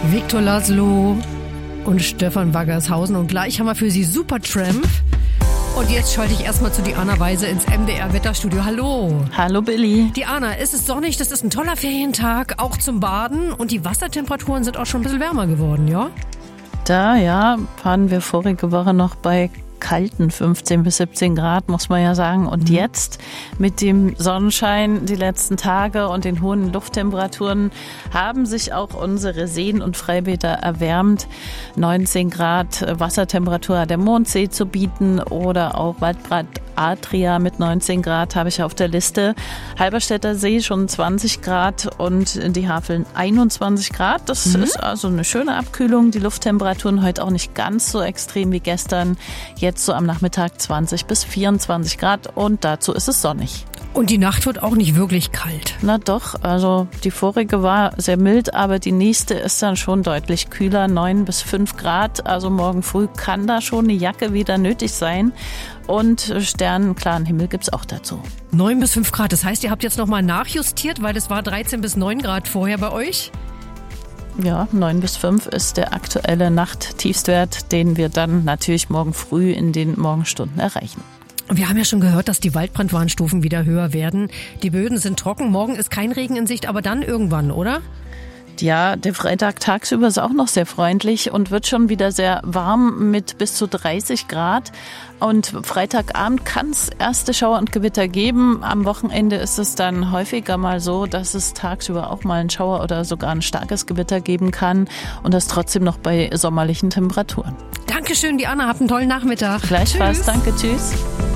Viktor Laszlo und Stefan Waggershausen. Und gleich haben wir für Sie Supertramp. Und jetzt schalte ich erstmal zu Diana Weise ins MDR-Wetterstudio. Hallo. Hallo Billy. Diana, es ist sonnig, das ist ein toller Ferientag, auch zum Baden. Und die Wassertemperaturen sind auch schon ein bisschen wärmer geworden, ja? Da, ja, waren wir vorige Woche noch bei kalten 15 bis 17 Grad, muss man ja sagen. Und jetzt mit dem Sonnenschein die letzten Tage und den hohen Lufttemperaturen haben sich auch unsere Seen und Freibäder erwärmt. 19 Grad Wassertemperatur hat der Mondsee zu bieten oder auch Waldbad Adria mit 19 Grad habe ich auf der Liste. Halberstädter See schon 20 Grad und die Haveln 21 Grad. Das ist also eine schöne Abkühlung. Die Lufttemperaturen heute auch nicht ganz so extrem wie gestern. Jetzt so am Nachmittag 20 bis 24 Grad und dazu ist es sonnig. Und die Nacht wird auch nicht wirklich kalt. Na doch, also die vorige war sehr mild, aber die nächste ist dann schon deutlich kühler, 9 bis 5 Grad. Also morgen früh kann da schon eine Jacke wieder nötig sein. Und sternenklaren Himmel gibt's auch dazu. 9 bis 5 Grad, das heißt, ihr habt jetzt nochmal nachjustiert, weil es war 13 bis 9 Grad vorher bei euch? Ja, 9 bis 5 ist der aktuelle Nachttiefstwert, den wir dann natürlich morgen früh in den Morgenstunden erreichen. Wir haben ja schon gehört, dass die Waldbrandwarnstufen wieder höher werden. Die Böden sind trocken, morgen ist kein Regen in Sicht, aber dann irgendwann, oder? Ja, der Freitag tagsüber ist auch noch sehr freundlich und wird schon wieder sehr warm mit bis zu 30 Grad. Und Freitagabend kann es erste Schauer und Gewitter geben. Am Wochenende ist es dann häufiger mal so, dass es tagsüber auch mal einen Schauer oder sogar ein starkes Gewitter geben kann. Und das trotzdem noch bei sommerlichen Temperaturen. Dankeschön, Diana. Habt einen tollen Nachmittag. Gleichfalls. Danke. Tschüss.